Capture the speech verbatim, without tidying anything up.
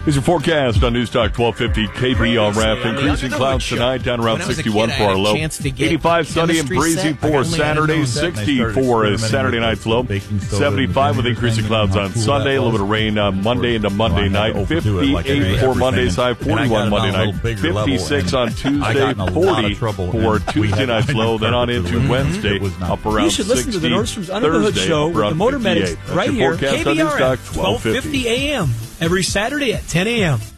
Here's your forecast on News Talk twelve fifty K B R F. Increasing clouds tonight, down around sixty-one for our low. eighty-five sunny and breezy for Saturday. sixty for Saturday night's low. seventy-five with increasing clouds on Sunday. A little bit of rain uh, Monday into Monday night. fifty-eight for Monday's high. forty-one Monday night. fifty-six on Tuesday. forty for Tuesday night's low. Then on into Wednesday, up around you should listen sixty. to the Nordstrom's Under the Hood show with the Motor Medics right here. K B R F, twelve fifty A M every Saturday at ten A M